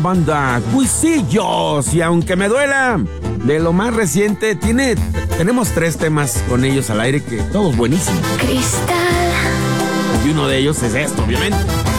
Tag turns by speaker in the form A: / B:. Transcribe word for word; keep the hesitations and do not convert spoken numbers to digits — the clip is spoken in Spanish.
A: Banda Cuisillos, y aunque me duela, de lo más reciente, tiene, tenemos tres temas con ellos al aire que todos buenísimos.
B: Cristal.
A: Y uno de ellos es esto, obviamente.